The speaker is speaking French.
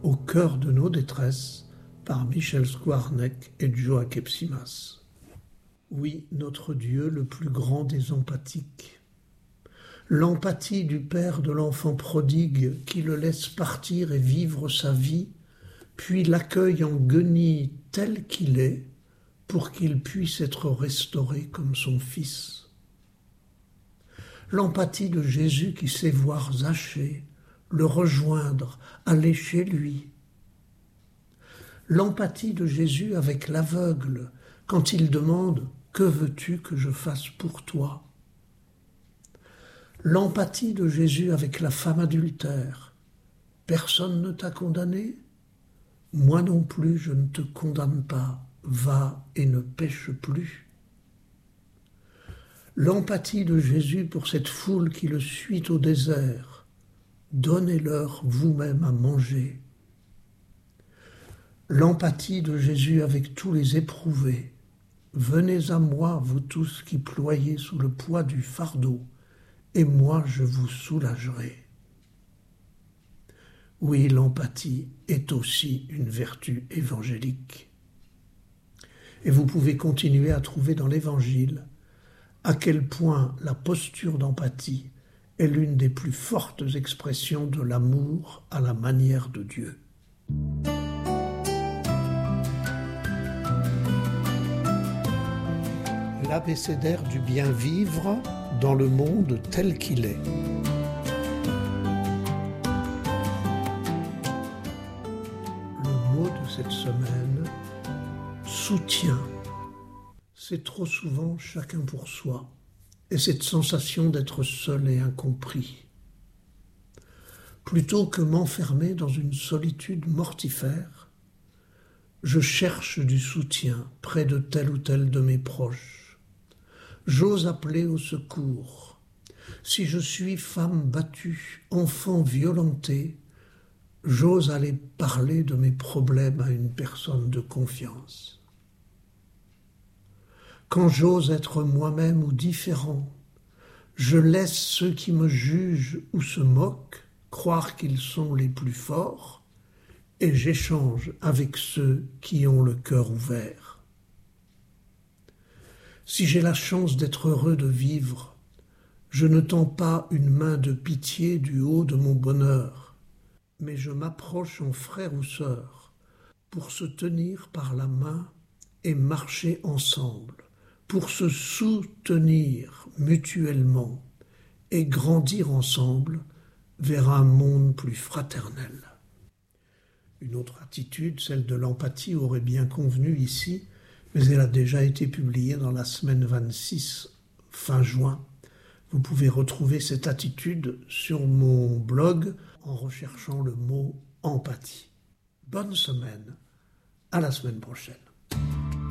Au cœur de nos détresses par Michel Skwarnek et Joa Kepsimas. Oui, notre Dieu, le plus grand des empathiques. L'empathie du père de l'enfant prodigue qui le laisse partir et vivre sa vie, puis l'accueille en guenille tel qu'il est, pour qu'il puisse être restauré comme son fils. L'empathie de Jésus qui sait voir Zachée, le rejoindre, aller chez lui. L'empathie de Jésus avec l'aveugle, quand il demande « Que veux-tu que je fasse pour toi ?» L'empathie de Jésus avec la femme adultère. « Personne ne t'a condamné ? Moi non plus, je ne te condamne pas. Va et ne pêche plus. » L'empathie de Jésus pour cette foule qui le suit au désert. « Donnez-leur vous-même à manger. » L'empathie de Jésus avec tous les éprouvés. « Venez à moi, vous tous qui ployez sous le poids du fardeau, et moi je vous soulagerai. » Oui, l'empathie est aussi une vertu évangélique. Et vous pouvez continuer à trouver dans l'Évangile à quel point la posture d'empathie est l'une des plus fortes expressions de l'amour à la manière de Dieu. L'abécédaire du bien vivre dans le monde tel qu'il est. Le mot de cette semaine, soutien. C'est trop souvent chacun pour soi, et cette sensation d'être seul et incompris. Plutôt que m'enfermer dans une solitude mortifère, je cherche du soutien près de tel ou tel de mes proches. J'ose appeler au secours. Si je suis femme battue, enfant violenté, j'ose aller parler de mes problèmes à une personne de confiance. Quand j'ose être moi-même ou différent, je laisse ceux qui me jugent ou se moquent croire qu'ils sont les plus forts et j'échange avec ceux qui ont le cœur ouvert. Si j'ai la chance d'être heureux de vivre, je ne tends pas une main de pitié du haut de mon bonheur, mais je m'approche en frère ou sœur pour se tenir par la main et marcher ensemble, pour se soutenir mutuellement et grandir ensemble vers un monde plus fraternel. Une autre attitude, celle de l'empathie, aurait bien convenu ici, mais elle a déjà été publiée dans la semaine 26, fin juin. Vous pouvez retrouver cette attitude sur mon blog en recherchant le mot empathie. Bonne semaine, à la semaine prochaine.